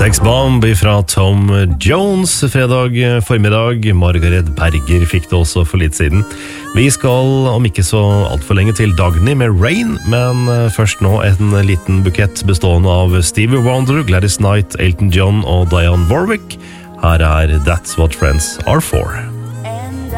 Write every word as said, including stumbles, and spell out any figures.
Sex Bomb fra Tom Jones fredag formiddag. Margaret Berger fikk det også for litt siden. Vi skal om ikke så alt for lenge til Dagny med Rain, men først nå en liten bukett bestående av Stevie Wonder, Gladys Knight, Elton John og Dionne Warwick. Her er That's What Friends Are For.